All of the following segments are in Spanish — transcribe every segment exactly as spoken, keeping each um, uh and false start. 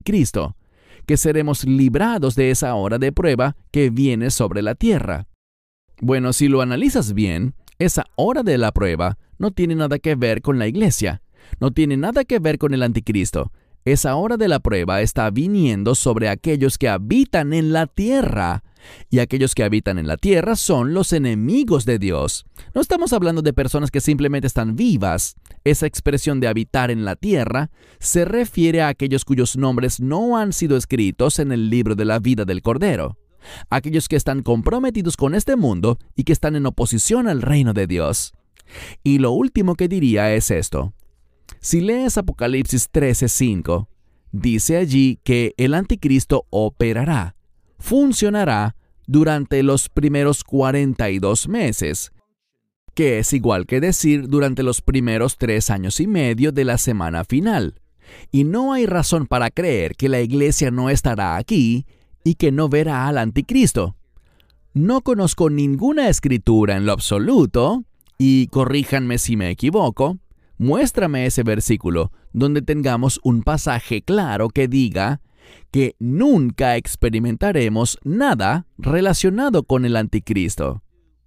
anticristo, que seremos librados de esa hora de prueba que viene sobre la tierra. Bueno, si lo analizas bien, esa hora de la prueba no tiene nada que ver con la iglesia, no tiene nada que ver con el anticristo. Esa hora de la prueba está viniendo sobre aquellos que habitan en la tierra. Y aquellos que habitan en la tierra son los enemigos de Dios. No estamos hablando de personas que simplemente están vivas. Esa expresión de habitar en la tierra se refiere a aquellos cuyos nombres no han sido escritos en el libro de la vida del Cordero. Aquellos que están comprometidos con este mundo y que están en oposición al reino de Dios. Y lo último que diría es esto. Si lees Apocalipsis trece cinco, dice allí que el anticristo operará, funcionará durante los primeros cuarenta y dos meses, que es igual que decir durante los primeros tres años y medio de la semana final. Y no hay razón para creer que la iglesia no estará aquí y que no verá al anticristo. No conozco ninguna escritura en lo absoluto, y corríjanme si me equivoco, muéstrame ese versículo donde tengamos un pasaje claro que diga que nunca experimentaremos nada relacionado con el anticristo.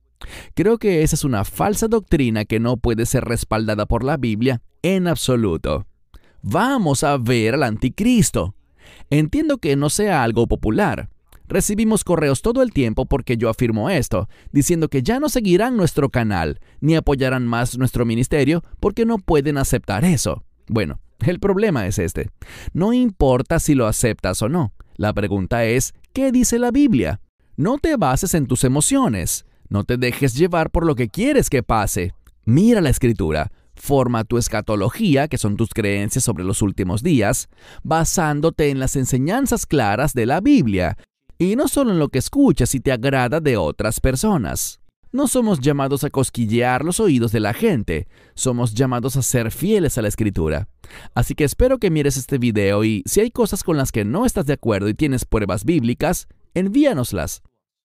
Creo que esa es una falsa doctrina que no puede ser respaldada por la Biblia en absoluto. Vamos a ver al anticristo. Entiendo que no sea algo popular. Recibimos correos todo el tiempo porque yo afirmo esto, diciendo que ya no seguirán nuestro canal, ni apoyarán más nuestro ministerio porque no pueden aceptar eso. Bueno, el problema es este. No importa si lo aceptas o no. La pregunta es, ¿qué dice la Biblia? No te bases en tus emociones. No te dejes llevar por lo que quieres que pase. Mira la Escritura. Forma tu escatología, que son tus creencias sobre los últimos días, basándote en las enseñanzas claras de la Biblia. Y no solo en lo que escuchas y te agrada de otras personas. No somos llamados a cosquillear los oídos de la gente. Somos llamados a ser fieles a la Escritura. Así que espero que mires este video y si hay cosas con las que no estás de acuerdo y tienes pruebas bíblicas, envíanoslas.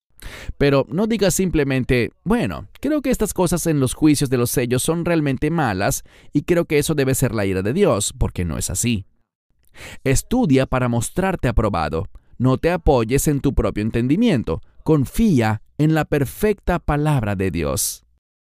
Pero no digas simplemente, bueno, creo que estas cosas en los juicios de los sellos son realmente malas y creo que eso debe ser la ira de Dios, porque no es así. Estudia para mostrarte aprobado. No te apoyes en tu propio entendimiento. Confía en la perfecta palabra de Dios.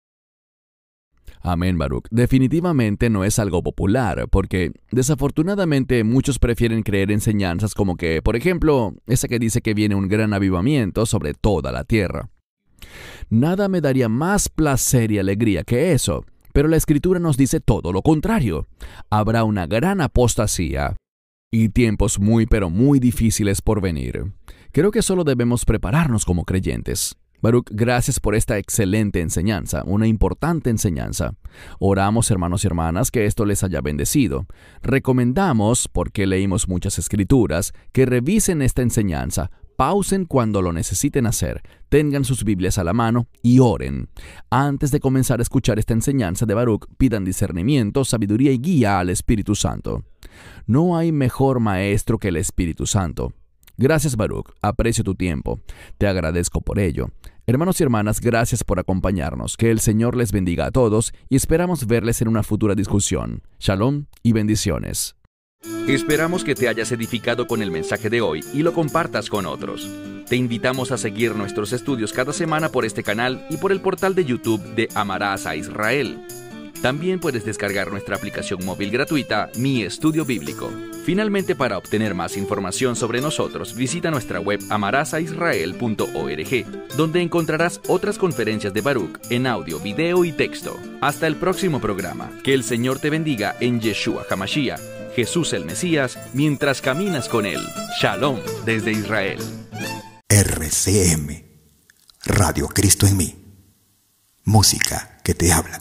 Amén, Baruch. Definitivamente no es algo popular, porque desafortunadamente muchos prefieren creer enseñanzas como que, por ejemplo, esa que dice que viene un gran avivamiento sobre toda la tierra. Nada me daría más placer y alegría que eso, pero la Escritura nos dice todo lo contrario. Habrá una gran apostasía y tiempos muy pero muy difíciles por venir. Creo que solo debemos prepararnos como creyentes. Baruch, gracias por esta excelente enseñanza, una importante enseñanza. Oramos, hermanos y hermanas, que esto les haya bendecido. Recomendamos, porque leímos muchas escrituras, que revisen esta enseñanza, pausen cuando lo necesiten hacer, tengan sus Biblias a la mano y oren. Antes de comenzar a escuchar esta enseñanza de Baruch, pidan discernimiento, sabiduría y guía al Espíritu Santo. No hay mejor maestro que el Espíritu Santo. Gracias, Baruch. Aprecio tu tiempo. Te agradezco por ello. Hermanos y hermanas, gracias por acompañarnos. Que el Señor les bendiga a todos y esperamos verles en una futura discusión. Shalom y bendiciones. Esperamos que te hayas edificado con el mensaje de hoy y lo compartas con otros. Te invitamos a seguir nuestros estudios cada semana por este canal y por el portal de YouTube de Amarás a Israel. También puedes descargar nuestra aplicación móvil gratuita, Mi Estudio Bíblico. Finalmente, para obtener más información sobre nosotros, visita nuestra web amarás a israel punto org, donde encontrarás otras conferencias de Baruch en audio, video y texto. Hasta el próximo programa. Que el Señor te bendiga en Yeshua HaMashiach, Jesús el Mesías, mientras caminas con Él. Shalom desde Israel. R C M, Radio Cristo en mí. Música que te habla.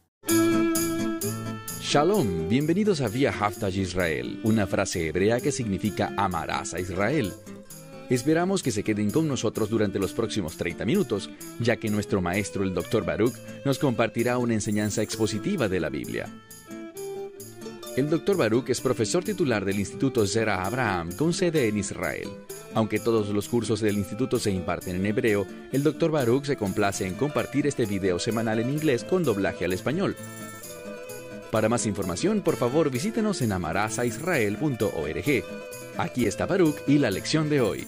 Shalom, bienvenidos a Vía Haftaj Israel, una frase hebrea que significa amarás a Israel. Esperamos que se queden con nosotros durante los próximos treinta minutos, ya que nuestro maestro, el doctor Baruch, nos compartirá una enseñanza expositiva de la Biblia. El doctor Baruch es profesor titular del Instituto Zera Abraham con sede en Israel. Aunque todos los cursos del instituto se imparten en hebreo, el doctor Baruch se complace en compartir este video semanal en inglés con doblaje al español. Para más información, por favor, visítenos en amarás a israel punto org. Aquí está Baruch y la lección de hoy.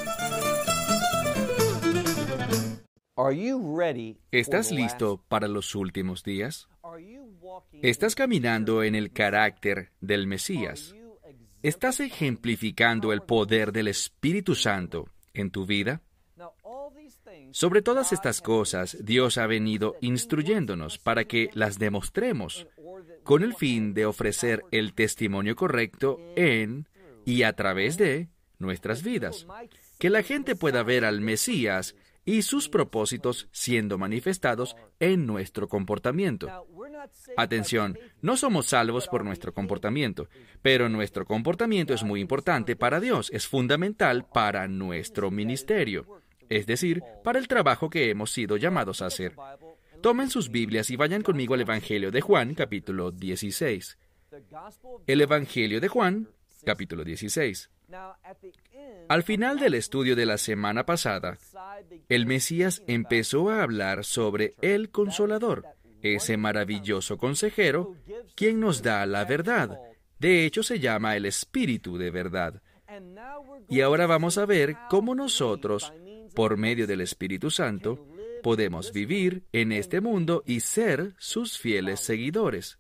¿Estás listo para los últimos días? ¿Estás caminando en el carácter del Mesías? ¿Estás ejemplificando el poder del Espíritu Santo en tu vida? Sobre todas estas cosas, Dios ha venido instruyéndonos para que las demostremos, con el fin de ofrecer el testimonio correcto en y a través de nuestras vidas, que la gente pueda ver al Mesías y sus propósitos siendo manifestados en nuestro comportamiento. Atención, no somos salvos por nuestro comportamiento, pero nuestro comportamiento es muy importante para Dios, es fundamental para nuestro ministerio, es decir, para el trabajo que hemos sido llamados a hacer. Tomen sus Biblias y vayan conmigo al Evangelio de Juan, capítulo dieciséis. El Evangelio de Juan, capítulo dieciséis. Al final del estudio de la semana pasada, el Mesías empezó a hablar sobre el Consolador, ese maravilloso consejero, quien nos da la verdad. De hecho, se llama el Espíritu de verdad. Y ahora vamos a ver cómo nosotros, por medio del Espíritu Santo, podemos vivir en este mundo y ser sus fieles seguidores.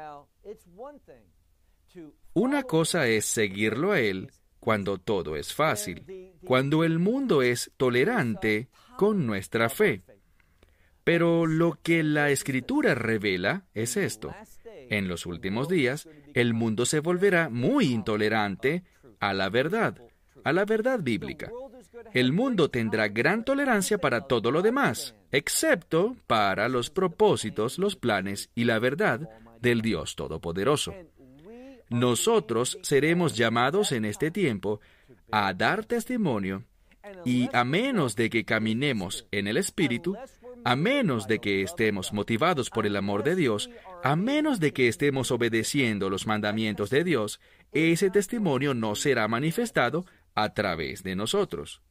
Una cosa es seguirlo a Él cuando todo es fácil, cuando el mundo es tolerante con nuestra fe. Pero lo que la Escritura revela es esto. En los últimos días, el mundo se volverá muy intolerante a la verdad, a la verdad bíblica. El mundo tendrá gran tolerancia para todo lo demás, excepto para los propósitos, los planes y la verdad del Dios Todopoderoso. Nosotros seremos llamados en este tiempo a dar testimonio, y a menos de que caminemos en el Espíritu, a menos de que estemos motivados por el amor de Dios, a menos de que estemos obedeciendo los mandamientos de Dios, ese testimonio no será manifestado a través de nosotros.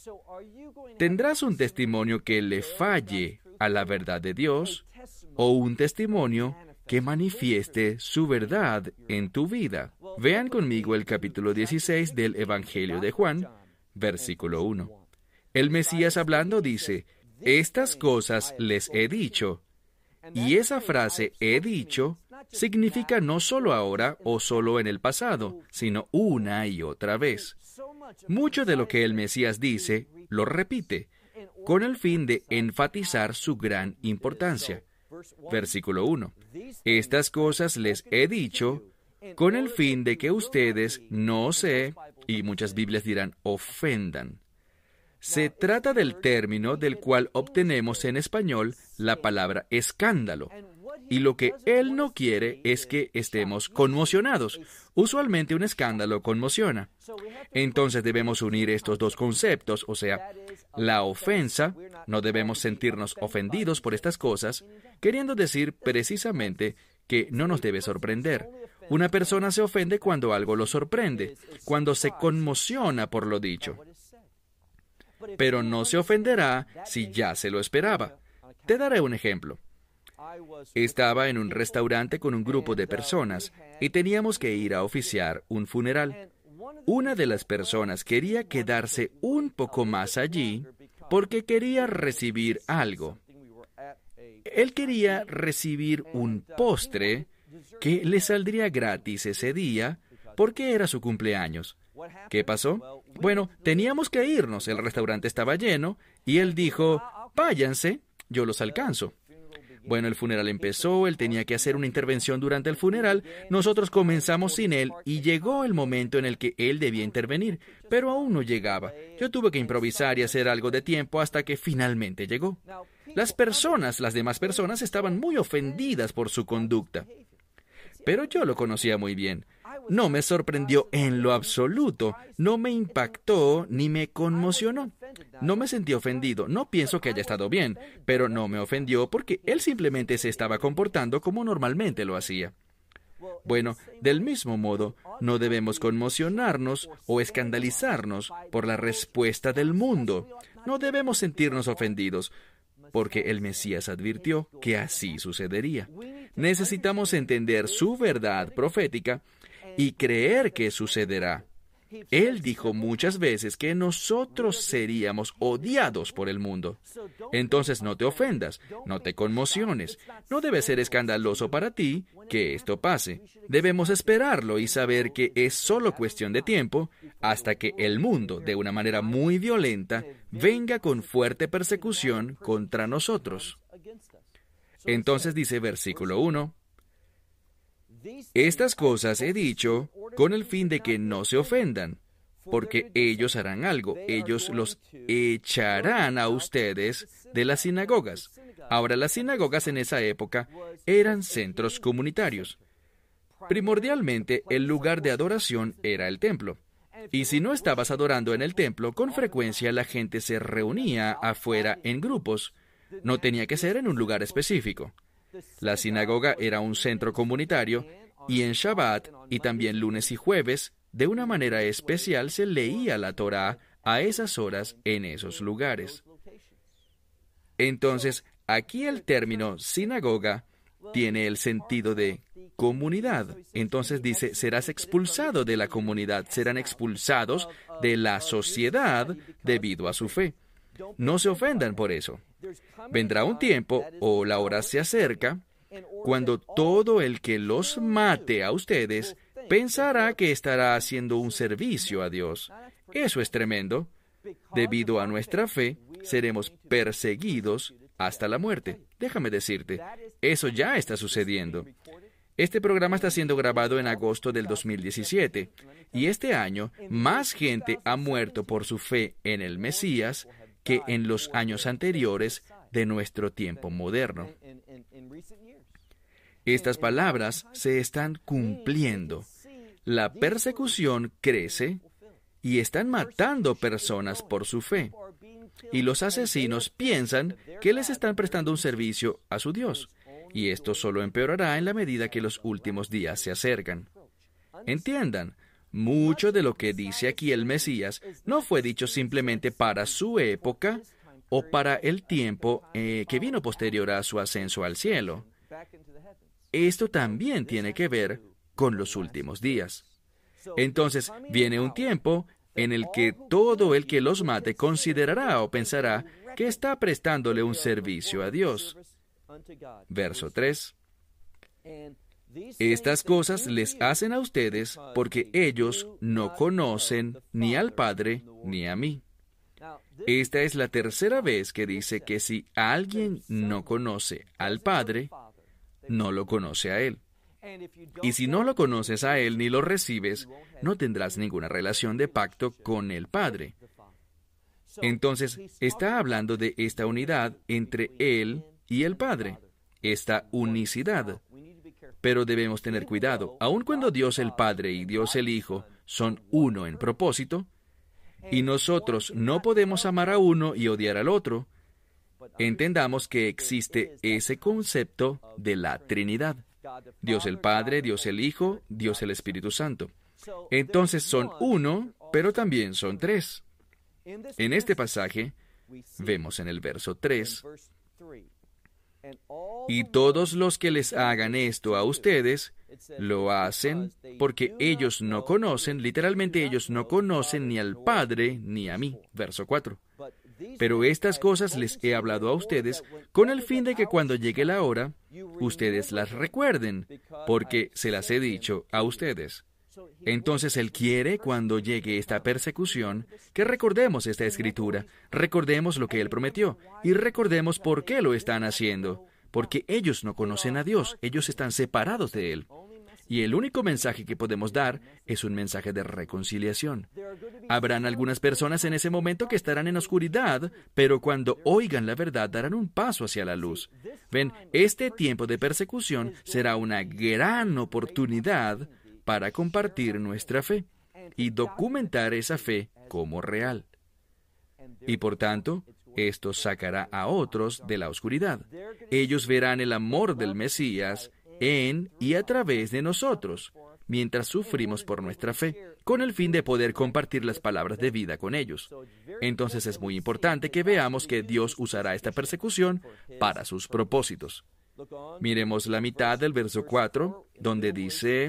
¿Tendrás un testimonio que le falle a la verdad de Dios o un testimonio que manifieste su verdad en tu vida? Vean conmigo el capítulo dieciséis del Evangelio de Juan, versículo uno. El Mesías hablando dice, «Estas cosas les he dicho». Y esa frase «he dicho» significa no solo ahora o solo en el pasado, sino una y otra vez. Mucho de lo que el Mesías dice, lo repite, con el fin de enfatizar su gran importancia. Versículo uno. Estas cosas les he dicho con el fin de que ustedes no se, y muchas Biblias dirán, ofendan. Se trata del término del cual obtenemos en español la palabra escándalo. Y lo que él no quiere es que estemos conmocionados. Usualmente un escándalo conmociona. Entonces debemos unir estos dos conceptos, o sea, la ofensa, no debemos sentirnos ofendidos por estas cosas, queriendo decir precisamente que no nos debe sorprender. Una persona se ofende cuando algo lo sorprende, cuando se conmociona por lo dicho. Pero no se ofenderá si ya se lo esperaba. Te daré un ejemplo. Estaba en un restaurante con un grupo de personas y teníamos que ir a oficiar un funeral. Una de las personas quería quedarse un poco más allí porque quería recibir algo. Él quería recibir un postre que le saldría gratis ese día porque era su cumpleaños. ¿Qué pasó? Bueno, teníamos que irnos, el restaurante estaba lleno y él dijo, váyanse, yo los alcanzo. Bueno, el funeral empezó, él tenía que hacer una intervención durante el funeral, nosotros comenzamos sin él y llegó el momento en el que él debía intervenir, pero aún no llegaba. Yo tuve que improvisar y hacer algo de tiempo hasta que finalmente llegó. Las personas, las demás personas, estaban muy ofendidas por su conducta. Pero yo lo conocía muy bien. No me sorprendió en lo absoluto, no me impactó ni me conmocionó. No me sentí ofendido, no pienso que haya estado bien, pero no me ofendió porque él simplemente se estaba comportando como normalmente lo hacía. Bueno, del mismo modo, no debemos conmocionarnos o escandalizarnos por la respuesta del mundo. No debemos sentirnos ofendidos. porque el Mesías advirtió que así sucedería. Necesitamos entender su verdad profética y creer que sucederá. Él dijo muchas veces que nosotros seríamos odiados por el mundo. Entonces no te ofendas, no te conmociones. No debe ser escandaloso para ti que esto pase. Debemos esperarlo y saber que es solo cuestión de tiempo hasta que el mundo, de una manera muy violenta, venga con fuerte persecución contra nosotros. Entonces dice versículo uno, estas cosas he dicho con el fin de que no se ofendan, porque ellos harán algo, ellos los echarán a ustedes de las sinagogas. Ahora, las sinagogas en esa época eran centros comunitarios. Primordialmente, el lugar de adoración era el templo. Y si no estabas adorando en el templo, con frecuencia la gente se reunía afuera en grupos. No tenía que ser en un lugar específico. La sinagoga era un centro comunitario y en Shabbat y también lunes y jueves, de una manera especial se leía la Torá a esas horas en esos lugares. Entonces, aquí el término sinagoga tiene el sentido de comunidad. Entonces dice, serás expulsado de la comunidad, serán expulsados de la sociedad debido a su fe. No se ofendan por eso. Vendrá un tiempo, o la hora se acerca, cuando todo el que los mate a ustedes pensará que estará haciendo un servicio a Dios. Eso es tremendo. Debido a nuestra fe, seremos perseguidos hasta la muerte. Déjame decirte, eso ya está sucediendo. Este programa está siendo grabado en agosto del dos mil diecisiete, y este año más gente ha muerto por su fe en el Mesías que en los años anteriores de nuestro tiempo moderno. Estas palabras se están cumpliendo. La persecución crece y están matando personas por su fe. Y los asesinos piensan que les están prestando un servicio a su Dios. Y esto solo empeorará en la medida que los últimos días se acercan. Entiendan, mucho de lo que dice aquí el Mesías no fue dicho simplemente para su época o para el tiempo eh, que vino posterior a su ascenso al cielo. Esto también tiene que ver con los últimos días. Entonces, viene un tiempo en el que todo el que los mate considerará o pensará que está prestándole un servicio a Dios. Verso tres. Estas cosas les hacen a ustedes porque ellos no conocen ni al Padre ni a mí. Esta es la tercera vez que dice que si alguien no conoce al Padre, no lo conoce a Él. Y si no lo conoces a Él ni lo recibes, no tendrás ninguna relación de pacto con el Padre. Entonces, está hablando de esta unidad entre Él y el Padre, esta unicidad. Pero debemos tener cuidado, aun cuando Dios el Padre y Dios el Hijo son uno en propósito, y nosotros no podemos amar a uno y odiar al otro, entendamos que existe ese concepto de la Trinidad. Dios el Padre, Dios el Hijo, Dios el Espíritu Santo. Entonces son uno, pero también son tres. En este pasaje, vemos en el verso tres, y todos los que les hagan esto a ustedes, lo hacen porque ellos no conocen, literalmente ellos no conocen ni al Padre ni a mí. Verso cuatro. Pero estas cosas les he hablado a ustedes con el fin de que cuando llegue la hora, ustedes las recuerden, porque se las he dicho a ustedes. Entonces Él quiere, cuando llegue esta persecución, que recordemos esta escritura, recordemos lo que Él prometió, y recordemos por qué lo están haciendo, porque ellos no conocen a Dios, ellos están separados de Él. Y el único mensaje que podemos dar es un mensaje de reconciliación. Habrán algunas personas en ese momento que estarán en oscuridad, pero cuando oigan la verdad darán un paso hacia la luz. Ven, este tiempo de persecución será una gran oportunidad para compartir nuestra fe y documentar esa fe como real. Y por tanto, esto sacará a otros de la oscuridad. Ellos verán el amor del Mesías en y a través de nosotros, mientras sufrimos por nuestra fe, con el fin de poder compartir las palabras de vida con ellos. Entonces es muy importante que veamos que Dios usará esta persecución para sus propósitos. Miremos la mitad del verso cuatro, donde dice: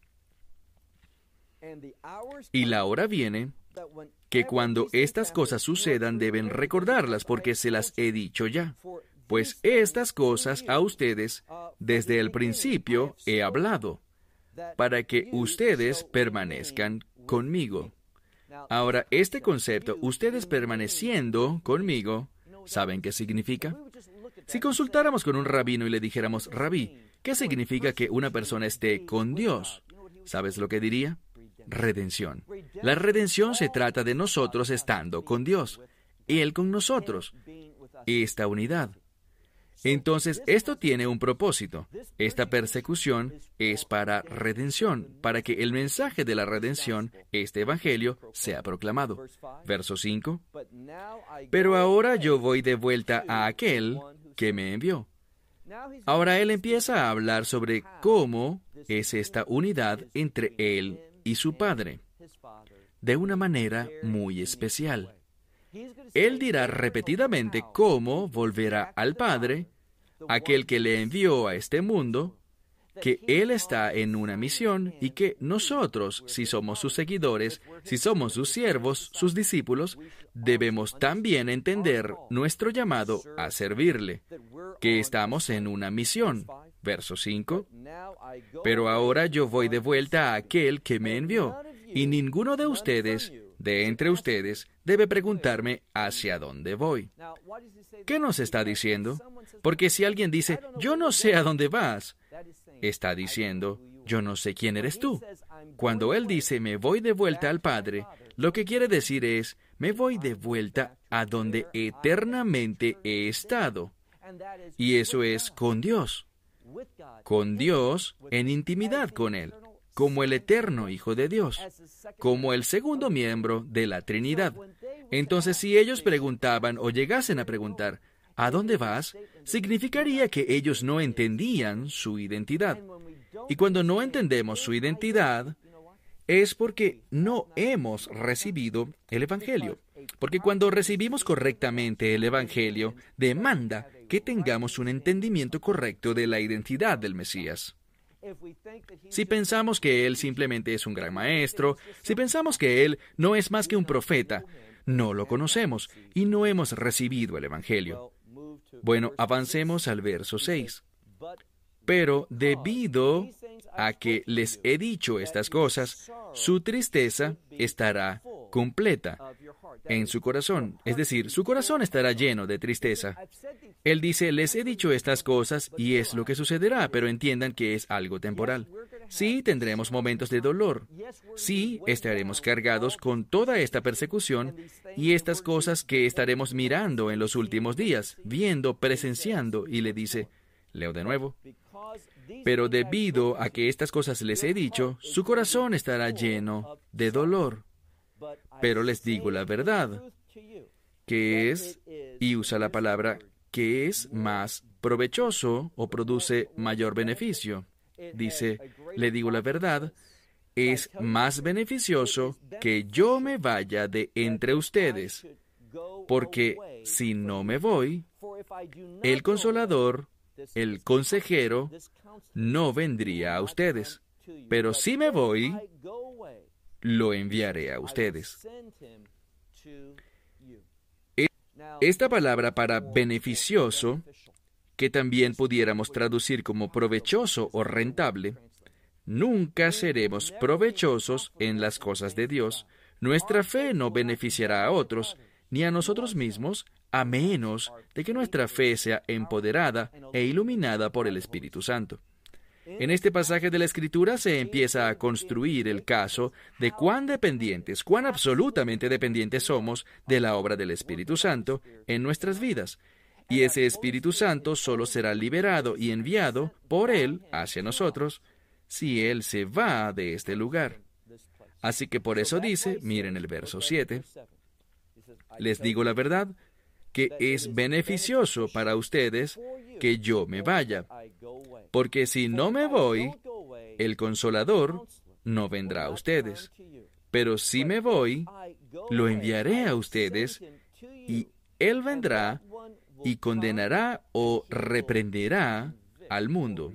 y la hora viene que cuando estas cosas sucedan deben recordarlas, porque se las he dicho ya. Pues estas cosas a ustedes desde el principio he hablado, para que ustedes permanezcan conmigo. Ahora, este concepto, ustedes permaneciendo conmigo, ¿saben qué significa? Si consultáramos con un rabino y le dijéramos: Rabí, ¿qué significa que una persona esté con Dios? ¿Sabes lo que diría? Redención. La redención se trata de nosotros estando con Dios, Él con nosotros, esta unidad. Entonces, esto tiene un propósito. Esta persecución es para redención, para que el mensaje de la redención, este evangelio, sea proclamado. Verso cinco. Pero ahora yo voy de vuelta a aquel que me envió. Ahora él empieza a hablar sobre cómo es esta unidad entre él y su Padre, de una manera muy especial. Él dirá repetidamente cómo volverá al Padre, aquel que le envió a este mundo, que Él está en una misión y que nosotros, si somos sus seguidores, si somos sus siervos, sus discípulos, debemos también entender nuestro llamado a servirle, que estamos en una misión. Verso cinco. Pero ahora yo voy de vuelta a aquel que me envió, y ninguno de ustedes, de entre ustedes, debe preguntarme hacia dónde voy. ¿Qué nos está diciendo? Porque si alguien dice, yo no sé a dónde vas, está diciendo, yo no sé quién eres tú. Cuando él dice, me voy de vuelta al Padre, lo que quiere decir es, me voy de vuelta a donde eternamente he estado. Y eso es con Dios. Con Dios en intimidad con Él, como el eterno Hijo de Dios, como el segundo miembro de la Trinidad. Entonces, si ellos preguntaban o llegasen a preguntar, ¿a dónde vas?, significaría que ellos no entendían su identidad. Y cuando no entendemos su identidad, es porque no hemos recibido el Evangelio. Porque cuando recibimos correctamente el Evangelio, demanda que tengamos un entendimiento correcto de la identidad del Mesías. Si pensamos que Él simplemente es un gran maestro, si pensamos que Él no es más que un profeta, no lo conocemos y no hemos recibido el Evangelio. Bueno, avancemos al verso seis. Pero debido a que les he dicho estas cosas, su tristeza estará completa en su corazón. Es decir, su corazón estará lleno de tristeza. Él dice, les he dicho estas cosas y es lo que sucederá, pero entiendan que es algo temporal. Sí, tendremos momentos de dolor. Sí, estaremos cargados con toda esta persecución y estas cosas que estaremos mirando en los últimos días, viendo, presenciando, y le dice, leo de nuevo. Pero debido a que estas cosas les he dicho, su corazón estará lleno de dolor. Pero les digo la verdad, que es, y usa la palabra, que es más provechoso o produce mayor beneficio. Dice, le digo la verdad, es más beneficioso que yo me vaya de entre ustedes, porque si no me voy, el Consolador, el Consejero, no vendría a ustedes. Pero si me voy, lo enviaré a ustedes. Esta palabra para beneficioso, que también pudiéramos traducir como provechoso o rentable, nunca seremos provechosos en las cosas de Dios. Nuestra fe no beneficiará a otros, ni a nosotros mismos, a menos de que nuestra fe sea empoderada e iluminada por el Espíritu Santo. En este pasaje de la Escritura se empieza a construir el caso de cuán dependientes, cuán absolutamente dependientes somos de la obra del Espíritu Santo en nuestras vidas. Y ese Espíritu Santo solo será liberado y enviado por Él hacia nosotros si Él se va de este lugar. Así que por eso dice, miren el verso siete, les digo la verdad, que es beneficioso para ustedes que yo me vaya, porque si no me voy, el Consolador, no vendrá a ustedes. Pero si me voy, lo enviaré a ustedes, y Él vendrá y condenará o reprenderá al mundo.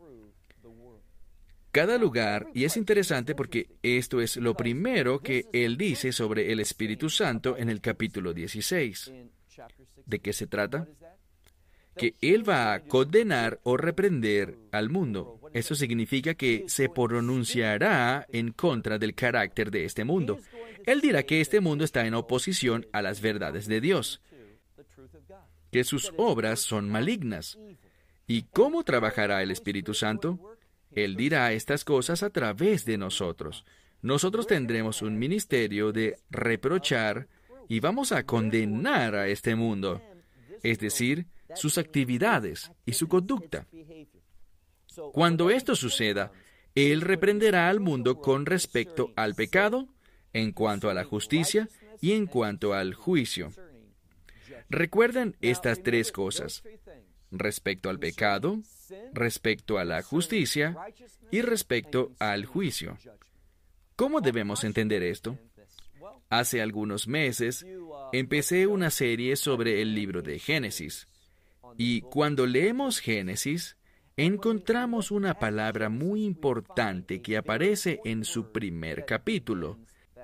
Cada lugar, y es interesante porque esto es lo primero que Él dice sobre el Espíritu Santo en el capítulo dieciséis. ¿De qué se trata? Que Él va a condenar o reprender al mundo. Eso significa que se pronunciará en contra del carácter de este mundo. Él dirá que este mundo está en oposición a las verdades de Dios, que sus obras son malignas. ¿Y cómo trabajará el Espíritu Santo? Él dirá estas cosas a través de nosotros. Nosotros tendremos un ministerio de reprochar y vamos a condenar a este mundo, es decir, sus actividades y su conducta. Cuando esto suceda, Él reprenderá al mundo con respecto al pecado, en cuanto a la justicia y en cuanto al juicio. Recuerden estas tres cosas: respecto al pecado, respecto a la justicia y respecto al juicio. ¿Cómo debemos entender esto? Hace algunos meses empecé una serie sobre el libro de Génesis. Y cuando leemos Génesis, encontramos una palabra muy importante que aparece en su primer capítulo.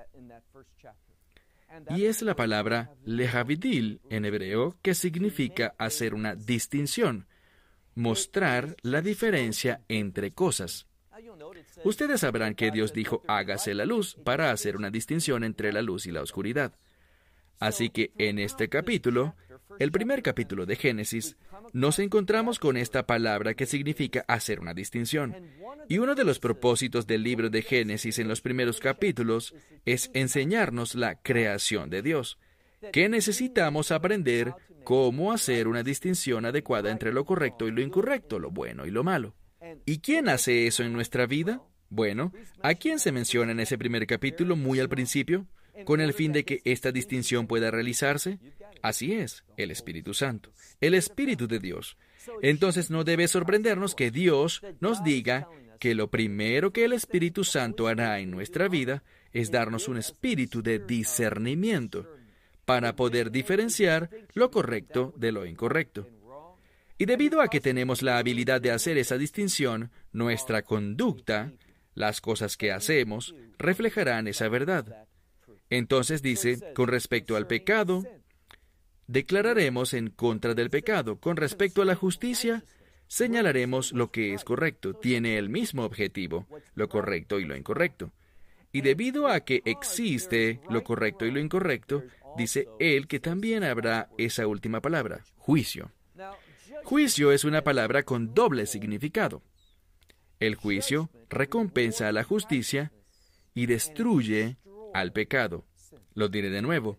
Y es la palabra lehavidil en hebreo, que significa hacer una distinción, mostrar la diferencia entre cosas. Ustedes sabrán que Dios dijo, hágase la luz, para hacer una distinción entre la luz y la oscuridad. Así que en este capítulo, el primer capítulo de Génesis, nos encontramos con esta palabra que significa hacer una distinción. Y uno de los propósitos del libro de Génesis en los primeros capítulos es enseñarnos la creación de Dios, que necesitamos aprender cómo hacer una distinción adecuada entre lo correcto y lo incorrecto, lo bueno y lo malo. ¿Y quién hace eso en nuestra vida? Bueno, ¿a quién se menciona en ese primer capítulo muy al principio? Con el fin de que esta distinción pueda realizarse. Así es, el Espíritu Santo, el Espíritu de Dios. Entonces no debe sorprendernos que Dios nos diga que lo primero que el Espíritu Santo hará en nuestra vida es darnos un espíritu de discernimiento para poder diferenciar lo correcto de lo incorrecto. Y debido a que tenemos la habilidad de hacer esa distinción, nuestra conducta, las cosas que hacemos, reflejarán esa verdad. Entonces dice, con respecto al pecado, declararemos en contra del pecado. Con respecto a la justicia, señalaremos lo que es correcto. Tiene el mismo objetivo, lo correcto y lo incorrecto. Y debido a que existe lo correcto y lo incorrecto, dice él que también habrá esa última palabra, juicio. Juicio es una palabra con doble significado. El juicio recompensa a la justicia y destruye al pecado. Lo diré de nuevo.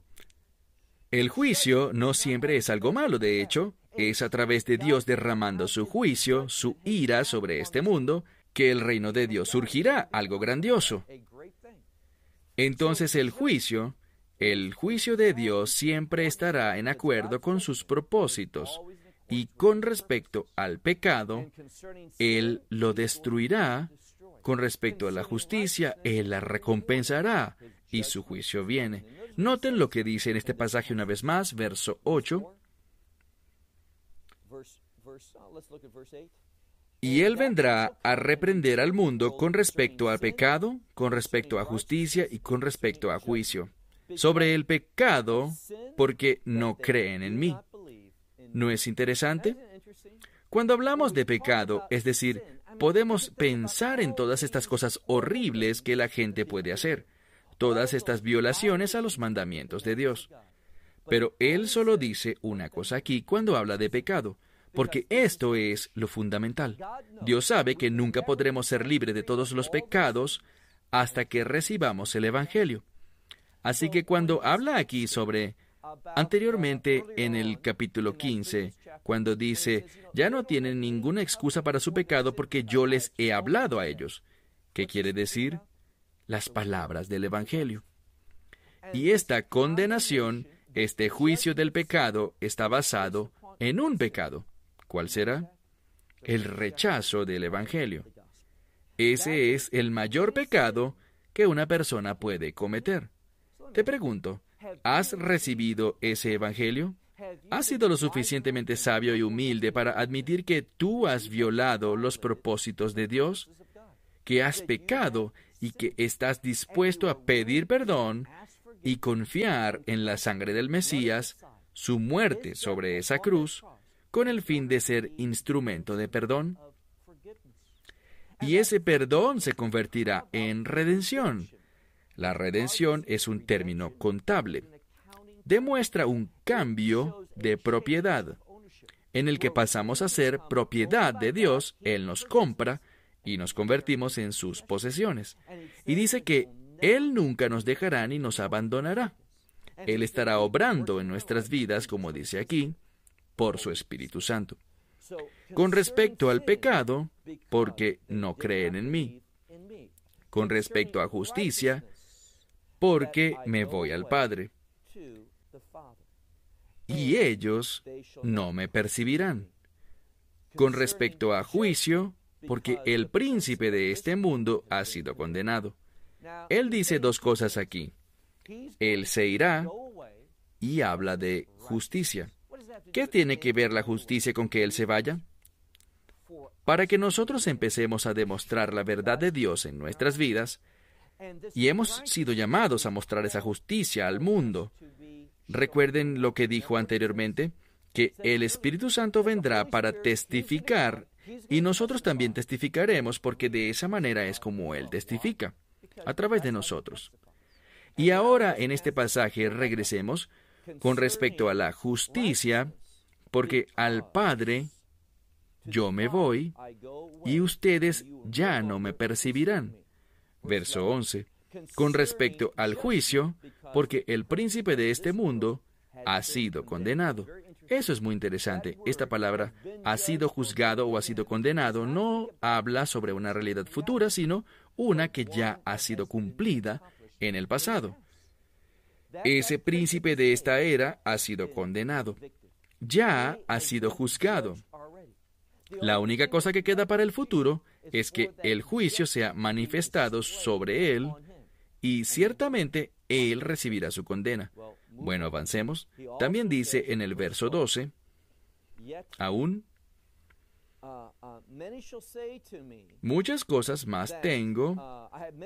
El juicio no siempre es algo malo, de hecho, es a través de Dios derramando su juicio, su ira sobre este mundo, que el reino de Dios surgirá, algo grandioso. Entonces el juicio, el juicio de Dios siempre estará en acuerdo con sus propósitos, y con respecto al pecado, Él lo destruirá. Con respecto a la justicia, Él la recompensará, y su juicio viene. Noten lo que dice en este pasaje una vez más, verso ocho. Y Él vendrá a reprender al mundo con respecto al pecado, con respecto a justicia y con respecto a juicio. Sobre el pecado, porque no creen en mí. ¿No es interesante? Cuando hablamos de pecado, es decir, podemos pensar en todas estas cosas horribles que la gente puede hacer, todas estas violaciones a los mandamientos de Dios. Pero Él solo dice una cosa aquí cuando habla de pecado, porque esto es lo fundamental. Dios sabe que nunca podremos ser libres de todos los pecados hasta que recibamos el Evangelio. Así que cuando habla aquí sobre, anteriormente en el capítulo quince, cuando dice, ya no tienen ninguna excusa para su pecado porque yo les he hablado a ellos. ¿Qué quiere decir? Las palabras del Evangelio. Y esta condenación, este juicio del pecado, está basado en un pecado. ¿Cuál será? El rechazo del Evangelio. Ese es el mayor pecado que una persona puede cometer. Te pregunto, ¿has recibido ese evangelio? ¿Has sido lo suficientemente sabio y humilde para admitir que tú has violado los propósitos de Dios, que has pecado y que estás dispuesto a pedir perdón y confiar en la sangre del Mesías, su muerte sobre esa cruz, con el fin de ser instrumento de perdón? Y ese perdón se convertirá en redención. La redención es un término contable. Demuestra un cambio de propiedad, en el que pasamos a ser propiedad de Dios. Él nos compra y nos convertimos en sus posesiones. Y dice que Él nunca nos dejará ni nos abandonará. Él estará obrando en nuestras vidas, como dice aquí, por su Espíritu Santo. Con respecto al pecado, porque no creen en mí. Con respecto a justicia, porque me voy al Padre. Y ellos no me percibirán. Con respecto a juicio, porque el príncipe de este mundo ha sido condenado. Él dice dos cosas aquí. Él se irá y habla de justicia. ¿Qué tiene que ver la justicia con que Él se vaya? Para que nosotros empecemos a demostrar la verdad de Dios en nuestras vidas, y hemos sido llamados a mostrar esa justicia al mundo. Recuerden lo que dijo anteriormente, que el Espíritu Santo vendrá para testificar, y nosotros también testificaremos, porque de esa manera es como Él testifica, a través de nosotros. Y ahora, en este pasaje, regresemos con respecto a la justicia, porque al Padre yo me voy, y ustedes ya no me percibirán. Verso once. Con respecto al juicio, porque el príncipe de este mundo ha sido condenado. Eso es muy interesante. Esta palabra, ha sido juzgado o ha sido condenado, no habla sobre una realidad futura, sino una que ya ha sido cumplida en el pasado. Ese príncipe de esta era ha sido condenado. Ya ha sido juzgado. La única cosa que queda para el futuro es que el juicio sea manifestado sobre él, y ciertamente él recibirá su condena. Bueno, avancemos. También dice en el verso doce, aún, muchas cosas más tengo.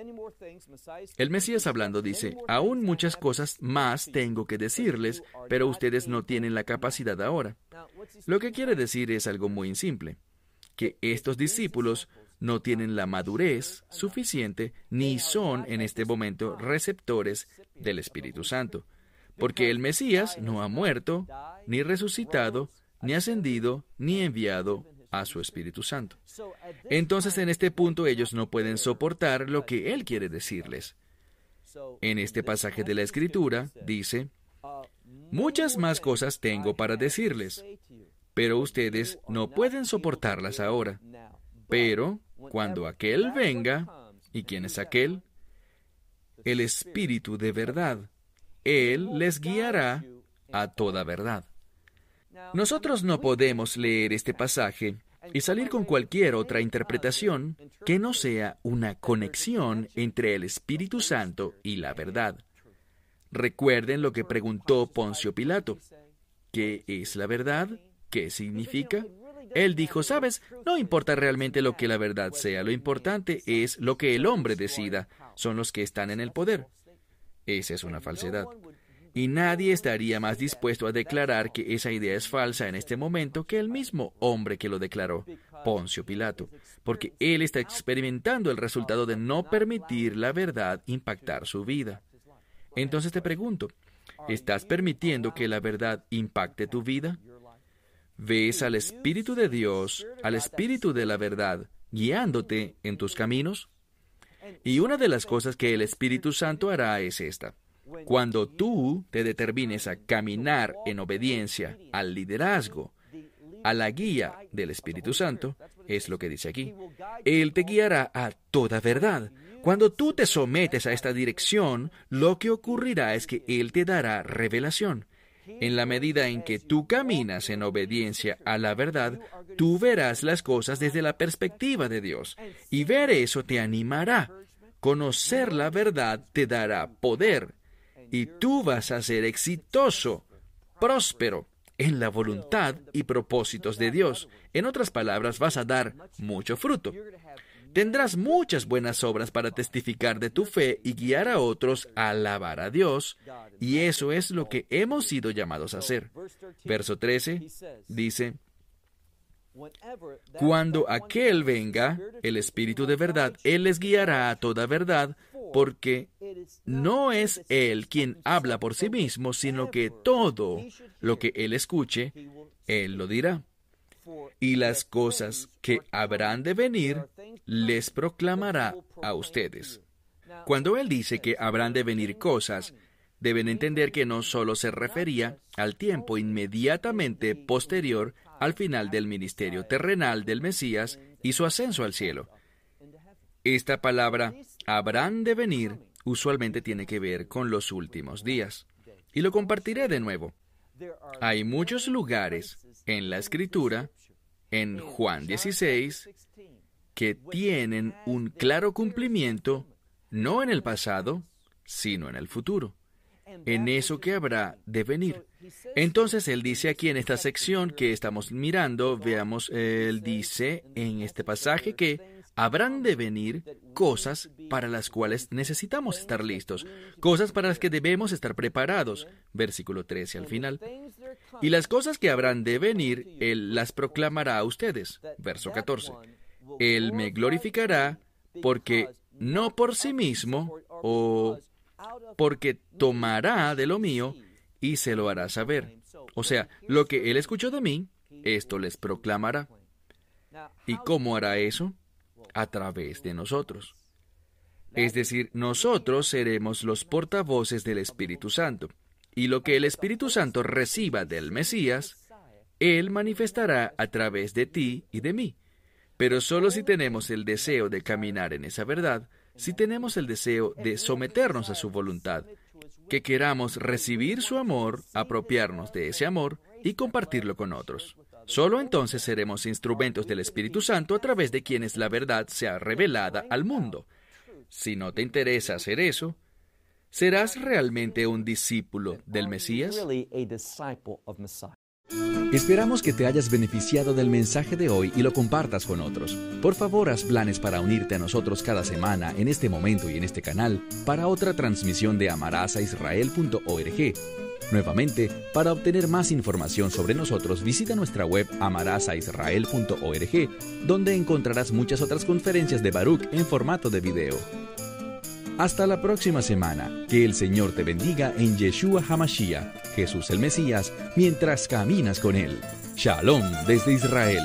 El Mesías hablando dice, aún muchas cosas más tengo que decirles, pero ustedes no tienen la capacidad ahora. Lo que quiere decir es algo muy simple, que estos discípulos no tienen la madurez suficiente ni son en este momento receptores del Espíritu Santo, porque el Mesías no ha muerto, ni resucitado, ni ascendido, ni enviado a su Espíritu Santo. Entonces, en este punto, ellos no pueden soportar lo que Él quiere decirles. En este pasaje de la Escritura, dice, muchas más cosas tengo para decirles, pero ustedes no pueden soportarlas ahora. Pero, cuando aquel venga, ¿y quién es aquel? El Espíritu de verdad. Él les guiará a toda verdad. Nosotros no podemos leer este pasaje y salir con cualquier otra interpretación que no sea una conexión entre el Espíritu Santo y la verdad. Recuerden lo que preguntó Poncio Pilato. ¿Qué es la verdad? ¿Qué significa? Él dijo, ¿sabes? No importa realmente lo que la verdad sea, lo importante es lo que el hombre decida. Son los que están en el poder. Esa es una falsedad. Y nadie estaría más dispuesto a declarar que esa idea es falsa en este momento que el mismo hombre que lo declaró, Poncio Pilato, porque él está experimentando el resultado de no permitir la verdad impactar su vida. Entonces te pregunto, ¿estás permitiendo que la verdad impacte tu vida? ¿Ves al Espíritu de Dios, al Espíritu de la verdad, guiándote en tus caminos? Y una de las cosas que el Espíritu Santo hará es esta. Cuando tú te determines a caminar en obediencia al liderazgo, a la guía del Espíritu Santo, es lo que dice aquí, Él te guiará a toda verdad. Cuando tú te sometes a esta dirección, lo que ocurrirá es que Él te dará revelación. En la medida en que tú caminas en obediencia a la verdad, tú verás las cosas desde la perspectiva de Dios. Y ver eso te animará. Conocer la verdad te dará poder. Y tú vas a ser exitoso, próspero, en la voluntad y propósitos de Dios. En otras palabras, vas a dar mucho fruto. Tendrás muchas buenas obras para testificar de tu fe y guiar a otros a alabar a Dios, y eso es lo que hemos sido llamados a hacer. Verso trece dice, cuando aquel venga, el Espíritu de verdad, Él les guiará a toda verdad, porque no es Él quien habla por sí mismo, sino que todo lo que Él escuche, Él lo dirá. Y las cosas que habrán de venir, les proclamará a ustedes. Cuando Él dice que habrán de venir cosas, deben entender que no solo se refería al tiempo inmediatamente posterior al final del ministerio terrenal del Mesías y su ascenso al cielo. Esta palabra, habrán de venir, usualmente tiene que ver con los últimos días. Y lo compartiré de nuevo. Hay muchos lugares en la Escritura, en Juan dieciséis, que tienen un claro cumplimiento, no en el pasado, sino en el futuro, en eso que habrá de venir. Entonces, Él dice aquí en esta sección que estamos mirando, veamos, Él dice en este pasaje que habrán de venir cosas para las cuales necesitamos estar listos, cosas para las que debemos estar preparados. Versículo trece al final. Y las cosas que habrán de venir, Él las proclamará a ustedes. Verso catorce. Él me glorificará porque no por sí mismo o porque tomará de lo mío y se lo hará saber. O sea, lo que Él escuchó de mí, esto les proclamará. ¿Y cómo hará eso? A través de nosotros. Es decir, nosotros seremos los portavoces del Espíritu Santo. Y lo que el Espíritu Santo reciba del Mesías, Él manifestará a través de ti y de mí. Pero solo si tenemos el deseo de caminar en esa verdad, si tenemos el deseo de someternos a su voluntad, que queramos recibir su amor, apropiarnos de ese amor y compartirlo con otros. Solo entonces seremos instrumentos del Espíritu Santo a través de quienes la verdad sea revelada al mundo. Si no te interesa hacer eso, ¿serás realmente un discípulo del Mesías? Esperamos que te hayas beneficiado del mensaje de hoy y lo compartas con otros. Por favor, haz planes para unirte a nosotros cada semana en este momento y en este canal para otra transmisión de amarás a israel punto org. Nuevamente, para obtener más información sobre nosotros, visita nuestra web amarás a israel punto org, donde encontrarás muchas otras conferencias de Baruch en formato de video. Hasta la próxima semana. Que el Señor te bendiga en Yeshua HaMashiach, Jesús el Mesías, mientras caminas con Él. Shalom desde Israel.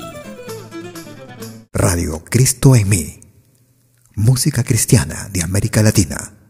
Radio Cristo en mí. Música cristiana de América Latina.